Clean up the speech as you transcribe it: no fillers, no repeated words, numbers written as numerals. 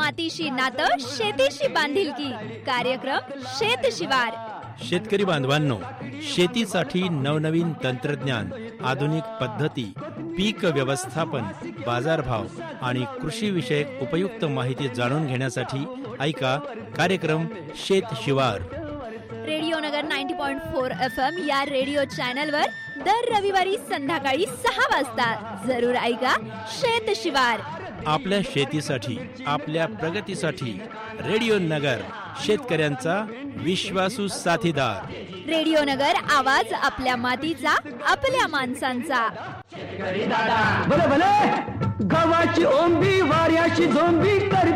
मातीशी नातं, शेतीशी बांधिलकी. कार्यक्रम शेत शिवार. शेतकरी बांधवांनो, शेतीसाठी नवनवीन तंत्रज्ञान, आधुनिक पद्धती, पीक व्यवस्थापन, बाजारभाव आणि कृषी विषयक उपयुक्त माहिती जाणून घेण्यासाठी ऐका कार्यक्रम शेत शिवार. रेडिओ नगर 90.4 FM या रेडिओ चॅनलवर दर रविवारी संध्याकाळी 6 वाजता जरूर ऐका शेत शिवार. आपल्या शेतीसाठी, आपल्या प्रगतीसाठी रेडिओ नगर, शेतकऱ्यांचा विश्वासू साथीदार. रेडिओ नगर, आवाज आपल्या मातीचा, आपल्या माणसांचा. भले भले गव्हाची ओंबी वाऱ्याची झोंबी करते.